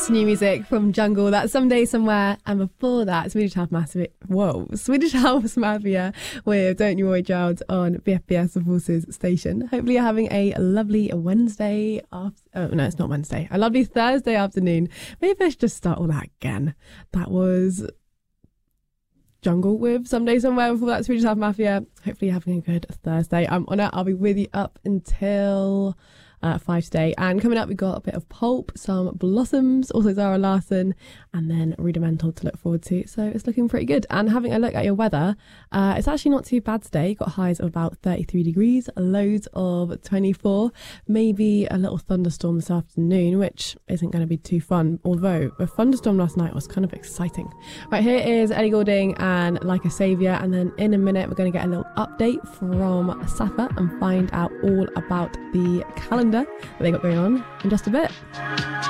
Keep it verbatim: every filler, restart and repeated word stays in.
Yes, new music from Jungle. That's Someday Somewhere. And before that, Swedish House Mafia. Whoa, Swedish House Mafia with Don't You Worry Child on B F B S, the Forces station. Hopefully you're having a lovely Wednesday after. Oh, no, it's not Wednesday. A lovely Thursday afternoon. Maybe I should just start all that again. That was Jungle with Someday Somewhere. Before that, Swedish House Mafia. Hopefully you're having a good Thursday. I'm on it. I'll be with you up until Uh, five today, and coming up we've got a bit of Pulp, some Blossoms, also Zara Larsson, and then Rudimental to look forward to, so it's looking pretty good. And having a look at your weather, uh, it's actually not too bad today. You've got highs of about thirty-three degrees, lows of twenty-four, maybe a little thunderstorm this afternoon, which isn't going to be too fun, although the thunderstorm last night was kind of exciting. Right, here is Ellie Goulding and Like a Saviour, and then in a minute we're going to get a little update from Safa and find out all about the calendar that they got going on in just a bit.